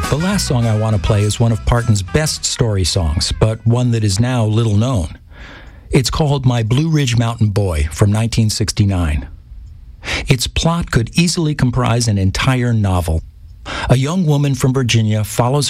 The last song I want to play is one of Parton's best story songs, but one that is now little known. It's called My Blue Ridge Mountain Boy from 1969. Its plot could easily comprise an entire novel. A young woman from Virginia follows